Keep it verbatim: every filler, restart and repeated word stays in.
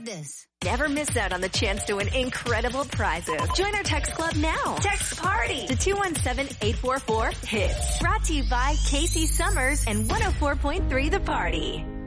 this. Never miss out on the chance to win incredible prizes. Join our text club now. Text PARTY to two one seven, eight four four, HITS. Brought to you by Casey Summers and one oh four point three The Party.